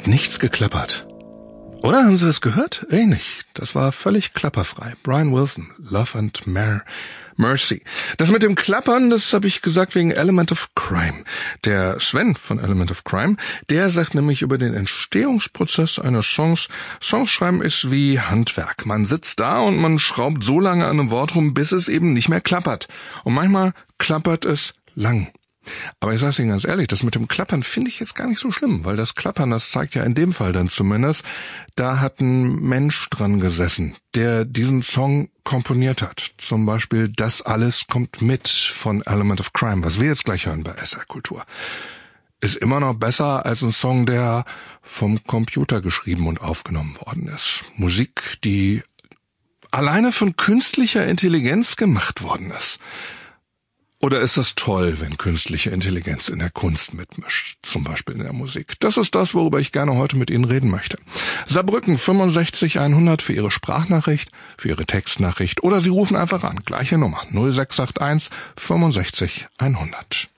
hat nichts geklappert. Oder haben Sie das gehört? Nicht. Das war völlig klapperfrei. Brian Wilson, Love and Mercy. Das mit dem Klappern, das habe ich gesagt wegen Element of Crime. Der Sven von Element of Crime, der sagt nämlich über den Entstehungsprozess eines Songs, Songschreiben ist wie Handwerk. Man sitzt da und man schraubt so lange an einem Wort rum, bis es eben nicht mehr klappert. Und manchmal klappert es lang. Aber ich sage Ihnen ganz ehrlich, das mit dem Klappern finde ich jetzt gar nicht so schlimm, weil das Klappern, das zeigt ja in dem Fall dann zumindest, da hat ein Mensch dran gesessen, der diesen Song komponiert hat. Zum Beispiel Das alles kommt mit von Element of Crime, was wir jetzt gleich hören bei SR Kultur. Ist immer noch besser als ein Song, der vom Computer geschrieben und aufgenommen worden ist. Musik, die alleine von künstlicher Intelligenz gemacht worden ist. Oder ist es toll, wenn künstliche Intelligenz in der Kunst mitmischt, zum Beispiel in der Musik? Das ist das, worüber ich gerne heute mit Ihnen reden möchte. Saarbrücken 65 100 für Ihre Sprachnachricht, für Ihre Textnachricht oder Sie rufen einfach an. Gleiche Nummer 0681 65 100.